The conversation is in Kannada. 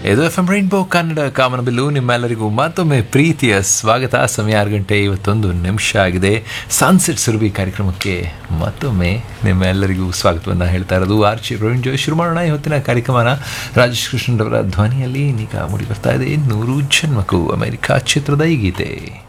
ಇದು ಎಫ್ ಎಂ ರೈನ್ಬೋ ಕನ್ನಡ ಕಾಮನಬಿಲ್ಲು. ನಿಮ್ಮೆಲ್ಲರಿಗೂ ಮತ್ತೊಮ್ಮೆ ಪ್ರೀತಿಯ ಸ್ವಾಗತ. ಸಮಯ 6:51 ಆಗಿದೆ. ಸನ್ಸೆಟ್ ಸುರಭಿ ಕಾರ್ಯಕ್ರಮಕ್ಕೆ ಮತ್ತೊಮ್ಮೆ ನಿಮ್ಮೆಲ್ಲರಿಗೂ ಸ್ವಾಗತವನ್ನು ಹೇಳ್ತಾ ಇರೋದು ಆರ್ಚಿ ಪ್ರವೀಣ್ ಜೋಯ್. ಶುರು ಮಾಡೋಣ ಇವತ್ತಿನ ಕಾರ್ಯಕ್ರಮನ. ರಾಜೇಶ್ ಕೃಷ್ಣರವರ ಧ್ವನಿಯಲ್ಲಿ ಈಗ ಮೂಡಿ ಬರ್ತಾ ಇದೆ 100 ಜನ್ಮಕ್ಕೂ ಅಮೆರಿಕಾ ಚಿತ್ರದ ಈ ಗೀತೆ.